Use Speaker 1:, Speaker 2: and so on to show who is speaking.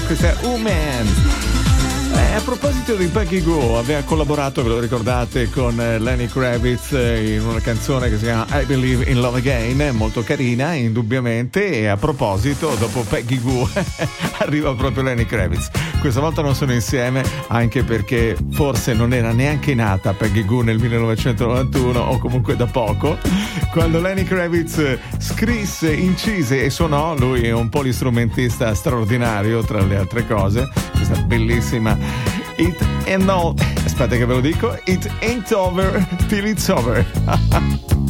Speaker 1: questa è Woman. A proposito di Peggy Gou, aveva collaborato, ve lo ricordate, con Lenny Kravitz in una canzone che si chiama I Believe in Love Again, molto carina indubbiamente. E a proposito, dopo Peggy Gou arriva proprio Lenny Kravitz. Questa volta non sono insieme, anche perché forse non era neanche nata Peggy Gou nel 1991, o comunque da poco, quando Lenny Kravitz scrisse, incise e suonò. Lui è un polistrumentista straordinario, tra le altre cose, questa bellissima aspetta che ve lo dico, It Ain't Over Till It's Over.